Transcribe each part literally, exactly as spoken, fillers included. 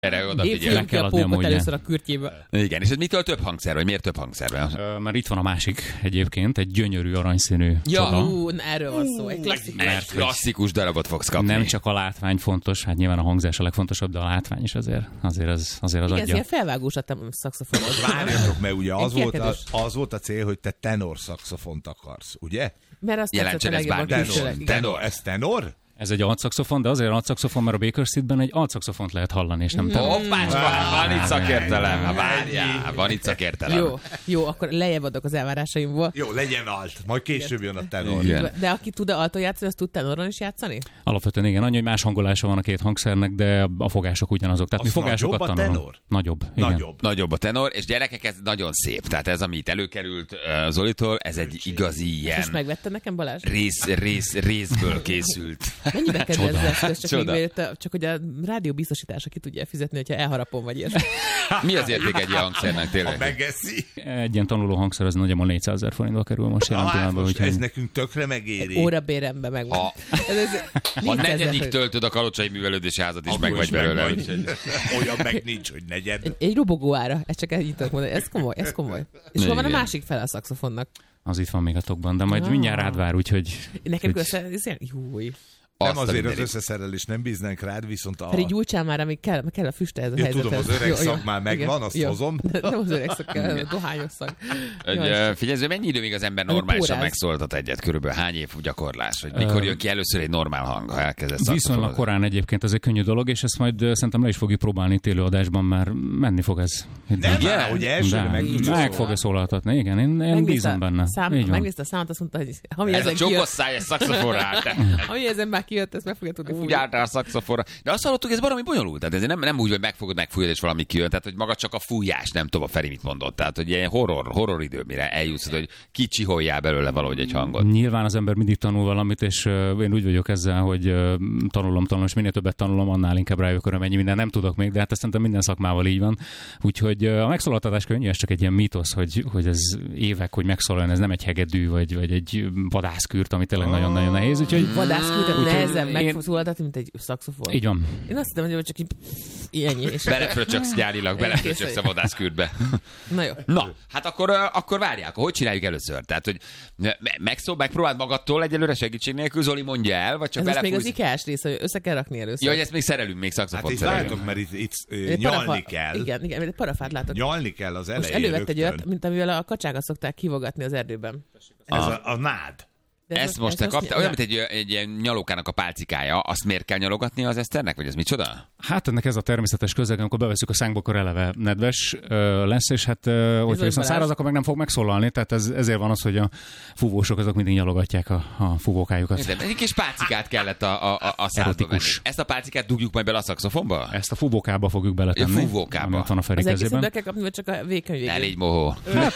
Erre oda figyelj. Ki a pókot először a kürtjébe. Igen, és ez mitől több hangszer, vagy miért több hangszer? Ö, mert itt van a másik egyébként, egy gyönyörű aranyszínű ja. csoda. Ú, erről van szó, egy klasszikus. Egy klasszikus darabot fogsz kapni. Nem csak a látvány fontos, hát nyilván a hangzás a legfontosabb, de a látvány is azért, azért az, azért az igen, adja. Igen, felvágós a szaxofonod. Várjatok, mert ugye az volt, a, az volt a cél, hogy te tenor szaxofont akarsz, ugye? Mert azt jelentsen ez bármi. Tenor. tenor. Ez tenor? Ez egy altszaxofon, de azért altszaxofon, mert a Baker Streetben egy altszaxofont lehet hallani, és nem tenor. Hoppás, van itt szakértelem. Várjál, van itt szakértelem. Jó, jó, akkor lejjebb adok az elvárásaimból. Jó, legyen alt, majd később jön a tenor. Igen. De aki tud alton játszani, az tud tenoron is játszani? Alapvetően igen, annyi, hogy más hangolása van a két hangszernek, de a fogások ugyanazok. Tehát az mi fogásokat nagyobb a tanulunk. tenor? Nagyobb. Igen. Nagyobb. Nagyobb a tenor, és gyerekek, ez nagyon szép. Tehát ez, amit előkerült uh, Zolitól, ez egy igazi ilyen... És megvetted nekem, Balázs? Rész, rész, részből készült. Mennyibe kerül ez az eszköz? Csak, Csoda. még, csak hogy a rádió biztosítása ki tudja fizetni, hogyha elharapom vagy ilyesmi. Mi az érték egy ilyen hangszernek Ha tényleg? megeszi. Egy ilyen tanuló hangszer az nagyjából négyszázezer forintba kerül most jelen Ah, pillanatban. most úgyhogy- ez nekünk tökre megéri. Órabérembe megvan. Ha- Ez, ez, Ha négyszázezer negyedik forint. töltöd a Kalocsai Művelődési Házat is, Akkor meg vagy is belőle. vagy. úgyhogy- Olyan meg nincs, hogy negyed. Egy, egy robogó ára, ezt csak ennyit tudok mondani. Ez komoly, ez komoly. És hol van a Igen. másik fele a szaxofonnak? Az itt van még a tokban, de majd Ah. mindjárt rád vár, úgyhogy... Nekem hogy- össze... ez ilyen- Júj. Nem Azt a azért az mindenit. összeszerelés nem bíznánk rád, viszont a... Pedig gyújtsál már, amíg kell, kell a füst ez a Ja, helyzethez. tudom, az öreg Jó, szag jó. már megvan, Igen, azt jó. hozom. De nem az öreg szag kell, a dohányos szag. Hogy, Jó, uh, figyelj, mennyi idő, míg az ember Ami normálisan póráz. megszólaltat egyet? Körülbelül hány év gyakorlás? Vagy mikor jön ki először egy normál hang, ha elkezdesz Viszonylag szaxofonozni? korán egyébként ez egy könnyű dolog, és ezt majd ö, szerintem le is fogjuk próbálni itt élőadásban, mert menni fog ez. Nem, Igen? már, hogy elsőre De, meg tudjuk meg szólni. fogja szólaltatni, igen, én, én Megnézte bízom a benne. Szám, Így van. megnézte a számot, azt mondta, hogy ami Ez ezen a kijött, csokos száj, ez szaxofonra állt. ami ezen már kijött, ezt meg fogja tudni Úgy fújni. álltál a szaxofonra. De azt hallottuk, ez valami bonyolult. Tehát ez nem, nem úgy, hogy megfogod, megfújod, és valami kijön. Tehát, hogy maga csak a fújás, nem tudom, a Feri mit mondott. Tehát, hogy ilyen horror, horror idő, mire eljutsz, hogy kicsiholjál belőle valahogy egy hangot. Nyilván az ember mindig tanul valamit, és uh, én úgy vagyok ezzel, hogy uh, tanulom, tanulom, és minél többet tanulom, annál inkább rájövök, hogy mennyi minden nem tudok még, de hát ezt szerintem minden szakmával így van. Úgyhogy uh, a megszólaltatás könnyű, ez csak egy ilyen mítosz, hogy, hogy ez évek, hogy megszólaljon, ez nem egy hegedű, vagy, vagy egy vadászkürt, ami tényleg nagyon-nagyon nehéz. Úgyhogy Vadászküldött Úgyhogy nehezen én- megszólaltatni, mint egy szaxofon. így van. Én azt hittem, hogy csak így ennyi. És Belefröcsöksz gyárilag, belefröcsöksz a vadászkürtbe. Na jó. Na, hát akkor, ö, akkor várják, hogy csináljuk először? Tehát, hogy me- megszól, megpróbáld magadtól egyelőre segítség nélkül, Zoli mondja el, vagy csak Ez most még az belefújsz? ikás része, hogy össze kell rakni először. Ja, hogy ezt még szerelünk, még Hát szaxofont itt szerelünk. látok, mert itt, itt ö, Egy nyalni parafa- kell. Igen, igen, egy parafát látok. Nyalni kell az Most elején elővett egy rögtön. olyat, mint amivel a kacsákat szokták kivogatni az erdőben. Ez a, a nád. De Ezt most te kaptál, olyan, mint egy, egy ilyen nyalókának a pálcikája, azt miért kell nyalogatni az Eszternek, vagy ez micsoda? Hát ennek ez a természetes közeg, amikor beveszünk a szánkba, akkor eleve nedves ö, lesz, és hát ö, hogyha az viszont Balázs. száraz, akkor meg nem fog megszólalni, tehát ez, ezért van az, hogy a fúvósok azok mindig nyalogatják a, a fúvókájukat. De egy kis pálcikát kellett a, a, a, a szádba venni. Erotikus. Ezt a pálcikát dugjuk majd bele a szaxofonba? Ezt a fúvókába fogjuk beletenni. Ja, fúvókába. Ami ott van a Feri Az egészet kezében. be kell kapni, vagy csak a végkönyv végén? Elég mohó.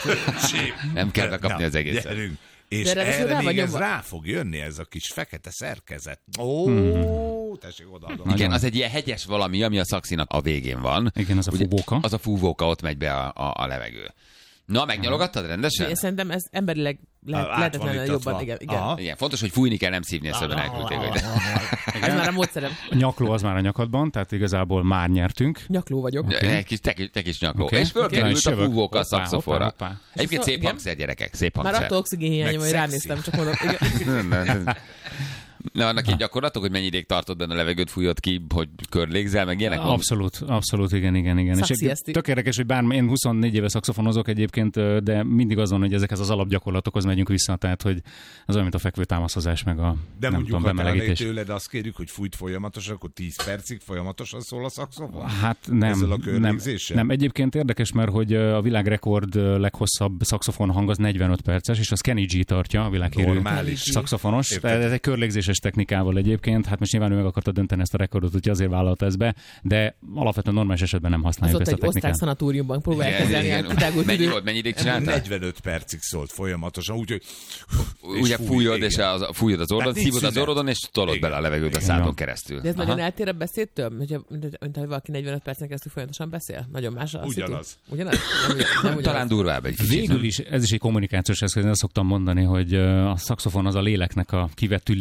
Nem kell bekapni Na, az egészet. gyerünk. És De ráadásul erre rá még vagy ez nyomva. rá fog jönni, ez a kis fekete szerkezet. Ó, Hmm. tessék odaadom. Igen, az egy ilyen hegyes valami, ami a szaxinak a végén van. Igen, az a Ugye, fúvóka. Az a fúvóka, ott megy be a, a, a levegő. Na, megnyalogattad rendesen? Én szerintem ez emberileg lehet, Át van lehetetlenül itatva. jobban. Igen, igen. Aha. Igen, fontos, hogy fújni kell, nem szívni, ezt ebben elküldték. hogy- Ez már a módszerem. A nyakló az már a nyakadban, tehát igazából már nyertünk. Nyakló vagyok. Okay. Egy kis, te, te kis nyakló. Oké. Okay. És fölkerült És a jövök. fúvóka a Hoppá, szaxofonra. hoppá, hoppá. Egyébként szép Igen. hangszer, gyerekek, szép Már hangszer. attól oxigénhiány, Meg hogy szexi. ránéztem, csak mondom. Igen. Na, annak így gyakorlatok, hogy mennyi ideig tartod benne a levegőt, fújod ki, hogy körlégzel, meg ilyenek? Abszolút, abszolút, igen, igen, igen. És Szaxi egy- eszti. tök érdekes, hogy bár én huszonnégy éve szaxofonozok egyébként, de mindig az van, hogy ezekhez az alapgyakorlatokhoz megyünk vissza, tehát hogy az olyan, mint a fekvőtámaszhozás, meg a De nem mondjuk, tudom, ha te bemelegítés. tőled azt kérjük, hogy fújt folyamatosan, akkor tíz percig folyamatosan szól a szaxofon? Hát nem, Ezzel a nem, körlégzéssel? nem. Egyébként érdekes, mert hogy a világrekord leghosszabb szaxofon hang az negyvenöt perces, és az Kenny G tartja, a világhírű Normális. szaxofonos. Érted? Tehát ez egy körlégzéses technikával egyébként. Hát most nyilván ő meg akarta dönteni ezt a rekordot, úgyhogy azért vállalta ezt be, de alapvetően normális esetben nem Az használjuk ott ezt a egy osztrák technikát. szanatóriumban próbálják Igen, kezelni igen. a kitágult Mennyi idő. volt, mennyi ideig csináltál? negyvenöt percig szólt folyamatosan, úgyhogy... Ugye fúj, fújod, igen. és az, fújod az orrodon, Tehát nincs szívod az szünet. orrodon, és tolod Igen. bele a levegőt a Igen. szádon keresztül. De ez Aha. nagyon eltér a beszédtől? Mint, mint, mint ha valaki negyvenöt percen keresztül folyamatosan beszél? Nagyon más a szitu? Ugyanaz. Ugyanaz? Nem, ugyanaz. nem ugyanaz. Talán durvább egy kicsit. Végül is ez is egy kommunikációs eszköz, én azt szoktam mondani, hogy ö, a szaxofon az a léleknek a kivetülése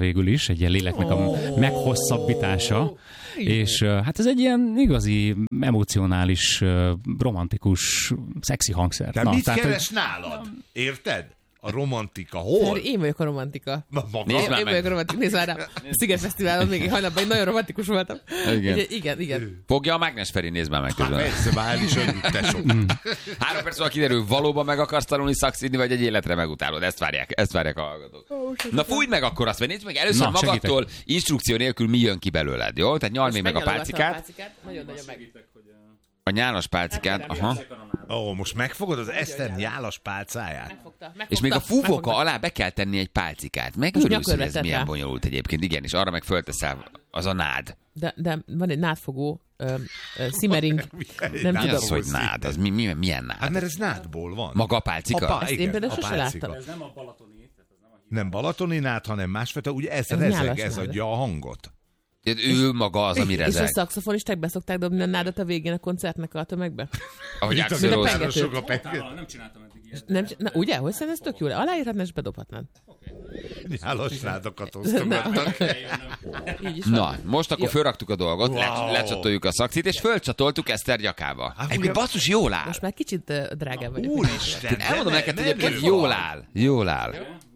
végül is, egy ilyen léleknek a meghosszabbítása, és hát ez egy ilyen igazi, emocionális, romantikus, szexi hangszer. De Na, mit tehát, keres nálad? Érted? A romantika hol? Én vagyok a romantika. Maga? Nézd Én, már én meg. vagyok a romantika. Nézd már rám. Sziget Fesztiválon még hajnalban én nagyon romantikus voltam. Igen. Ugye, igen, igen. Fogja a mágnes, Feri, nézd már meg Hát közben. persze, már el is adjuk, tesó. Három perc múlva kiderül, valóban meg akarsz tanulni szakszidni, vagy egy életre megutálod. Ezt várják, ezt várják a hallgatók. Na fújj meg akkor azt, vagy nézd meg először Na, magadtól, instrukció nélkül mi jön ki belőled, jó? Tehát nyalj még meg a Megnyalogatom pálcikát, Nagyon nagyon meg. a nyálas pálcikát, aha. Ó, most megfogod az Eszter nyálas pálcáját? Megfogta, megfogta, És még a fúvóka megfogta. alá be kell tenni egy pálcikát. Megörülsz, hogy ez nyakörvet milyen rá. bonyolult egyébként. Igen, és arra meg fölteszel az a nád. De, de van egy nádfogó, ö, ö, simmering, nem Nád Mi tudom. az, hogy nád? Az mi, mi, milyen nád? Hát mert ez nádból van. Maga a pálcika? A pá- Ezt én igen, például a sose pálcika. láttam. nem a balatoni, tehát ez nem a Nem balatoni nád, hanem másfajta, ugye ez, Ez rezeg, nyálas ez nád. adja a hangot. Ő maga az, ami És a rezeg. szaxofonisták beszokták dobni a nádat a végén a koncertnek a tömegbe? Ahogy Itt Axl a Rose. pengetőt. sok a pengetőt. nem csináltam eddig ilyet. Nem, na, ugye? Hogy szerint ez tök jól? Aláírhatnád és bedobhatnád. Nyálas nádokat osztogattak. Így is van. Na, most akkor Jó. fölraktuk a dolgot, Wow. wow. lecsatoljuk a szakcit, és fölcsatoltuk Eszter nyakába. Egyébként basszus, jól áll. Most már kicsit uh, drágább vagyok. Úristen! Én elmondom ne- neked, ne- hogy egyébként nem jól van. áll. Jól áll.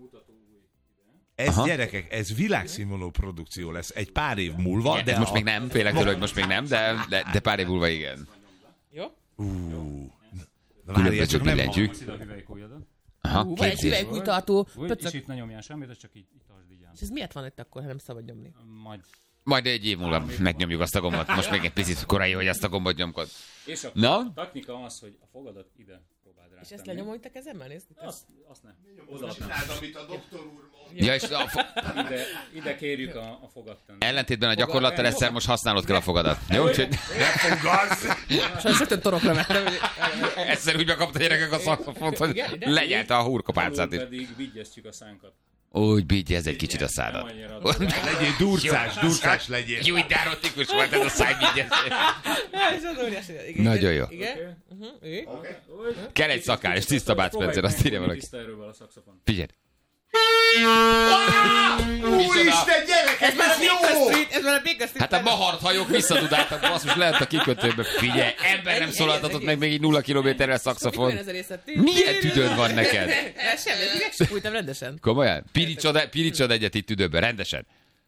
Ez Aha. gyerekek, ez világszínvonalú produkció lesz egy pár év múlva, de De most a... még nem, félek tőle, hogy most még nem, de, de, de pár év múlva igen. Jó? Ú, na várjál, Különböző csak nem billentyűk. Ide a hüvelykujjadat. Aha, Ú, van egy képzés. hüvelykújtartó, Úgy, és pöcök. itt ne nyomjál semmit, ez csak így, így tartsd így ám. És ez miért van itt akkor, ha nem szabad nyomni? Majd. Majd egy év múlva megnyomjuk azt a gombot. Most még egy picit korai, hogy azt a gombot nyomkod. És a Na? technika az, hogy a fogadat ide próbáld rá. És ezt lenyomom itt a kezemmel, nézd? Azt, azt nem. Oda amit a doktor úr mond. Ja, és a fo- ide, ide kérjük a, a fogat tenni. ellentétben a gyakorlattal egyszer most használod kell a fogadat. Jó, úgyhogy Sajnos rögtön torokra vettem. egyszer úgy bekapta a gyerekek a szakszofont, hogy legyelte a hurkapálcát is. Alul pedig vigyeztjük a szánkat. Úgy bígyj ez egy kicsit a Nem szádat. annyira. Legyél durcás, durcás legyél. Jó, de erotikus volt ez a szájbígyezés. És az óriási. Igen, Nagyon jó. Igen. Uh-huh. Igen. Kell egy szakár, és tiszta Bud Spencer, azt írja valaki. Tiszta erővel a szaxofon. Figyelj. Úristen, gyerekek, Ez már a ez Baker jó! Street, ez már a Baker Street. Hát a mahart hajók visszadudáltak, basszus, lehet a kikötőbe. Figyelj, ebben nem szólaltatott meg még így nulla kilométerrel szakszofon. Ez a részlet. Milyen tüdőd van neked? Ez semmi, ez megsipultam rendesen. Komolyan? Piricsod, piricsod egyet itt tüdőben, rendesen.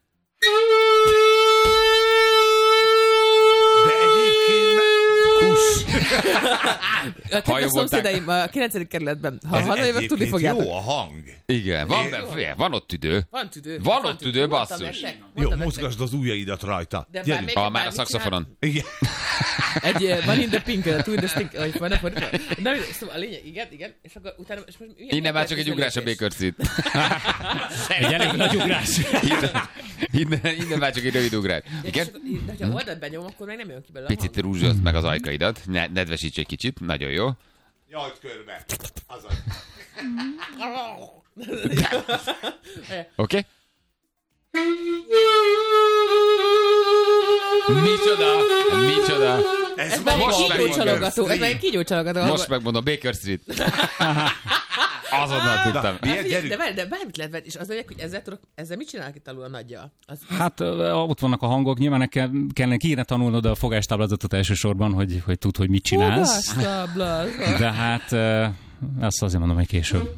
De egyébként... Kusz! A kedves Hajóban szomszédaim a kilencedik kerületben, ha Ez hazajövök, tudni egyébként fogjátok. jó a hang. Igen, van, be, figyelj, van ott tüdő. Van tüdő. Van ott tüdő, Mondtam basszus. nektek, Jó, mondtam nektek. mozgasd az ujjaidat rajta. De Gyerünk. bár még- Ha már a bármit szakszofonon. Igen. Egy uh, van in the pink, uh, to the stink, vagy van a fordítva. Na, szóval a lényeg, igen, igen, és akkor utána... És most, milyen- Innen már csak egy ugrás a Baker Street. Egy elég nagy ugrás. Innen, innen, innen már csak egy rövid ugrás. És Igen? akkor, de ha oldalt benyom, akkor meg nem jön ki belőle a Picit rúzsozd meg az ajkaidat, ne, nedvesíts egy kicsit, nagyon jó. Nyolc körbe. Azaz. Oké? Okay? Micsoda? Micsoda? Ez már Most egy meg kígyó Baker csalogató, ez már egy kígyó csalogató. Most megmondom, Baker Street. Azonnal tudtam. Milyen, De, gyerünk. várj, de bármit lehet venni, és az mondják, hogy ezzel, tudok, ezzel mit csinálnak itt alul a nagyja? Az, Hát ö, ott vannak a hangok, nyilván neked kellene kéne tanulnod a fogástáblázatot elsősorban, hogy, hogy tudd, hogy mit csinálsz. Fogástáblázat. De hát ö, ezt azért mondom, hogy később.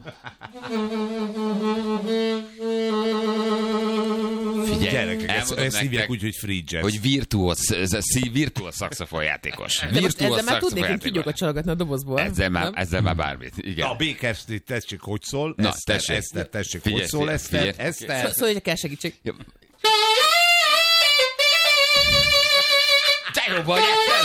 Figyelj, Gyerekek, ezt, elmondom ezt hívják nektek, úgy, hogy free jazz. hogy virtuóz, ez a szí- virtuóz szaxofonjátékos. De most Virtuóz ezzel már tudnék én kígyókat szaxofonjátékos. csalogatni a dobozból. Ezzel már, nem? ezzel már bármit. Igen. Na, a Baker Street, tessék, hogy szól. Na, Eszter, tessék. Eszter, tessék, Figyelj, hogy szól, figyelj, Eszter, figyelj. Eszter. Szó- Szóval, hogy kell segítség. Te jó vagy, Eszter!